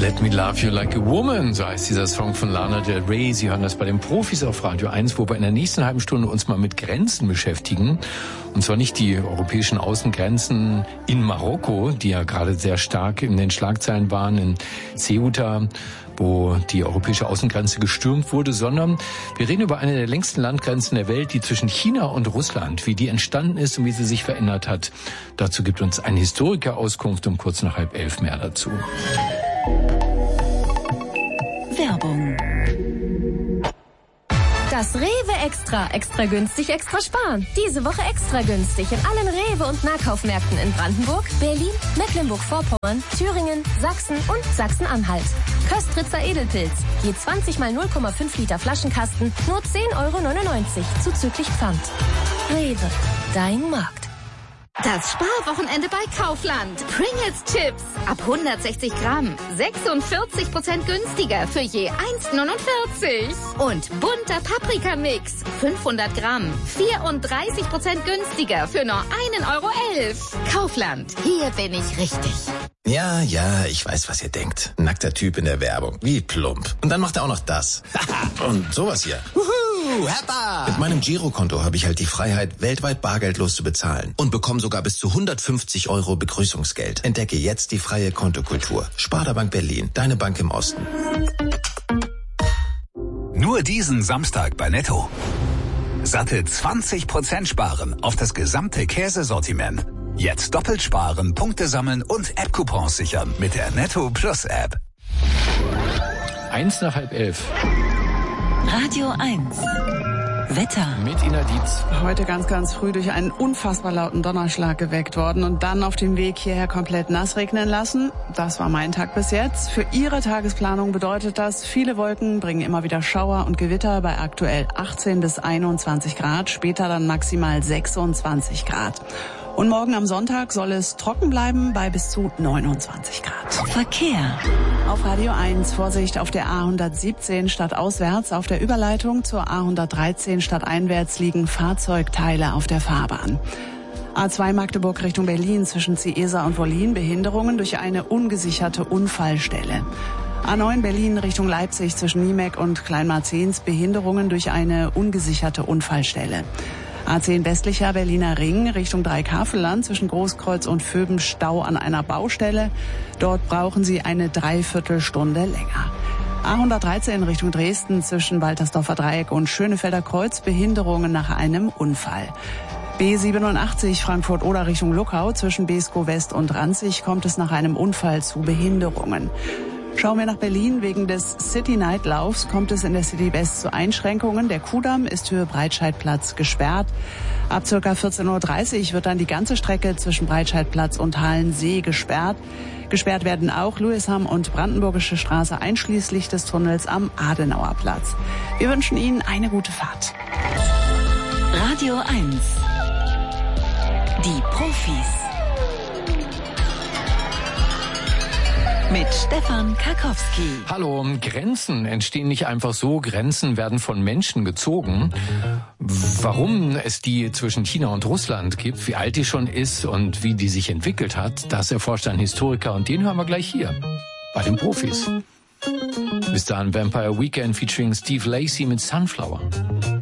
Let Me Love You Like a Woman, so heißt dieser Song von Lana Del Rey. Sie hören das bei den Profis auf Radio 1, wo wir in der nächsten halben Stunde uns mal mit Grenzen beschäftigen. Und zwar nicht die europäischen Außengrenzen in Marokko, die ja gerade sehr stark in den Schlagzeilen waren, in Ceuta, wo die europäische Außengrenze gestürmt wurde, sondern wir reden über eine der längsten Landgrenzen der Welt, die zwischen China und Russland, wie die entstanden ist und wie sie sich verändert hat. Dazu gibt uns ein Historiker Auskunft um kurz nach 10:30 mehr dazu. Werbung. Das Rewe Extra. Extra günstig, extra sparen. Diese Woche extra günstig in allen Rewe- und Nahkaufmärkten in Brandenburg, Berlin, Mecklenburg-Vorpommern, Thüringen, Sachsen und Sachsen-Anhalt. Köstritzer Edelpilz. Je 20 mal 0,5 Liter Flaschenkasten, nur 10,99 € zuzüglich Pfand. Rewe. Dein Markt. Das Sparwochenende bei Kaufland. Pringles Chips ab 160 Gramm. 46% günstiger für je 1,49 €. Und bunter Paprikamix. 500 Gramm. 34% günstiger für nur 1,11 €. Kaufland. Hier bin ich richtig. Ja, ich weiß, was ihr denkt. Nackter Typ in der Werbung. Wie plump. Und dann macht er auch noch das. Und sowas hier. Heppa! Mit meinem Girokonto habe ich halt die Freiheit, weltweit bargeldlos zu bezahlen. Und bekomme sogar bis zu 150 € Begrüßungsgeld. Entdecke jetzt die freie Kontokultur. Sparda Bank Berlin. Deine Bank im Osten. Nur diesen Samstag bei Netto. Satte 20% sparen auf das gesamte Käsesortiment. Jetzt doppelt sparen, Punkte sammeln und App-Coupons sichern mit der Netto Plus App. 1 nach 10:30. Radio 1. Wetter. Mit Ina Dietz. Heute ganz früh durch einen unfassbar lauten Donnerschlag geweckt worden und dann auf dem Weg hierher komplett nass regnen lassen. Das war mein Tag bis jetzt. Für Ihre Tagesplanung bedeutet das, viele Wolken bringen immer wieder Schauer und Gewitter bei aktuell 18 bis 21 Grad, später dann maximal 26 Grad. Und morgen am Sonntag soll es trocken bleiben bei bis zu 29 Grad. Verkehr. Auf Radio 1 Vorsicht auf der A117 stadtauswärts. Auf der Überleitung zur A113 stadteinwärts liegen Fahrzeugteile auf der Fahrbahn. A2 Magdeburg Richtung Berlin zwischen Ciesa und Wollin Behinderungen durch eine ungesicherte Unfallstelle. A9 Berlin Richtung Leipzig zwischen Niemek und Kleinmarzens Behinderungen durch eine ungesicherte Unfallstelle. A10 westlicher Berliner Ring Richtung Dreikafel-Land zwischen Großkreuz und Vöben Stau an einer Baustelle. Dort brauchen Sie eine Dreiviertelstunde länger. A113 Richtung Dresden zwischen Waltersdorfer Dreieck und Schönefelder Kreuz Behinderungen nach einem Unfall. B87 Frankfurt-Oder Richtung Luckau zwischen Beeskow West und Ranzig kommt es nach einem Unfall zu Behinderungen. Schauen wir nach Berlin. Wegen des City-Night-Laufs kommt es in der City West zu Einschränkungen. Der Kudamm ist Höhe Breitscheidplatz gesperrt. Ab ca. 14:30 Uhr wird dann die ganze Strecke zwischen Breitscheidplatz und Halensee gesperrt. Gesperrt werden auch Louisham und Brandenburgische Straße einschließlich des Tunnels am Adenauerplatz. Wir wünschen Ihnen eine gute Fahrt. Radio 1. Die Profis. Mit Stefan Karkowski. Hallo, Grenzen entstehen nicht einfach so, Grenzen werden von Menschen gezogen. Warum es die zwischen China und Russland gibt, wie alt die schon ist und wie die sich entwickelt hat, das erforscht ein Historiker und den hören wir gleich hier, bei den Profis. Bis dahin Vampire Weekend featuring Steve Lacy mit Sunflower.